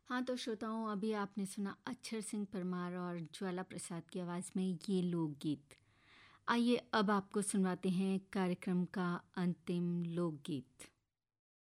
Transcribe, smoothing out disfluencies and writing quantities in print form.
हाँ, तो श्रोताओं अभी आपने सुना अक्षर सिंह परमार और ज्वाला प्रसाद की आवाज़ में ये लोकगीत। आइए अब आपको सुनवाते हैं कार्यक्रम का अंतिम लोकगीत।